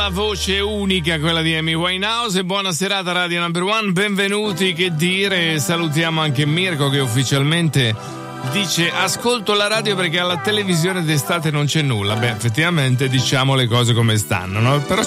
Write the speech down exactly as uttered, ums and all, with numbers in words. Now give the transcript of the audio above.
la voce unica, quella di Amy Winehouse. E buona serata Radio Number One, benvenuti, che dire. Salutiamo anche Mirko che ufficialmente dice ascolto la radio perché alla televisione d'estate non c'è nulla. Beh, effettivamente diciamo le cose come stanno, no? Però